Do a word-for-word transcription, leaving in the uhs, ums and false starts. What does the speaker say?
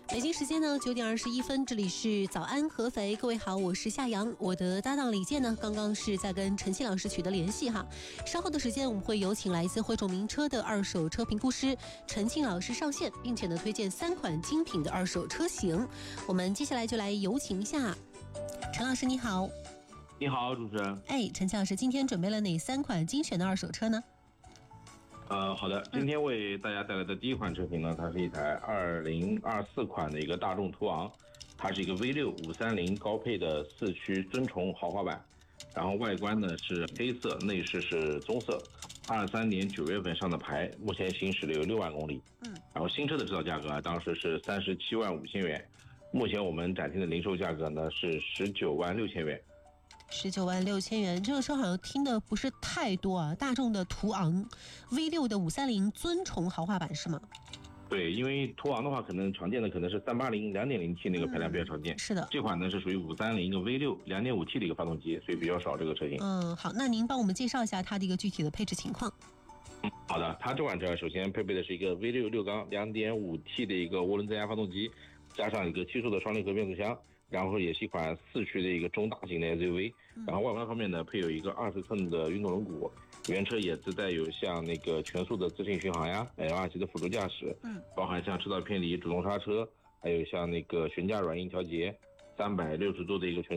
北京时间呢九点二十一分，这里是早安合肥，各位好，我是夏阳，我的搭档李健呢刚刚是在跟陈庆老师取得联系哈，稍后的时间我们会有请来自汇众名车的二手车评估师陈庆老师上线，并且呢推荐三款精品的二手车型。我们接下来就来有请一下陈老师，你好。 你好，主持人。 哎，陈庆老师，今天准备了哪三款精选的二手车呢？ 呃，好的，今天为大家带来的第一款车型呢，它是一台二零二四款的一个大众途昂，它是一个 V 六 五三零高配的四驱尊崇豪华版，然后外观呢是黑色，内饰是棕色，二三年九月份上的牌，目前行驶了有六万公里。嗯，然后新车的指导价格啊，当时是三十七万五千元，目前我们展厅的零售价格呢是十九万六千元。 十九万六千元，这个车好像听的不是太多啊。大众的途昂 V 六 的五三零尊崇豪华版是吗？ 对，因为途昂的话，可能常见的可能是三八零 两点零 T 那个排量比较常见、嗯。是的，这款呢是属于五三零一个 V 六 两点五 T 的一个发动机，所以比较少这个车型。 嗯，好，那您帮我们介绍一下它的一个具体的配置情况。 嗯，好的，它这款车首先配备的是一个 V 六 六缸 两点五 T 的一个涡轮增压发动机，加上一个七速的双离合变速箱。然后也是一款四驱的一个中大型的 S U V， 然后外观方面呢配有一个二十寸的运动轮毂，原车也自带有像那个全速的自适应巡航呀 L R 级的辅助驾驶，嗯，包含像车道偏离、主动刹车，还有像那个悬架软硬调节，三百六十度的一个全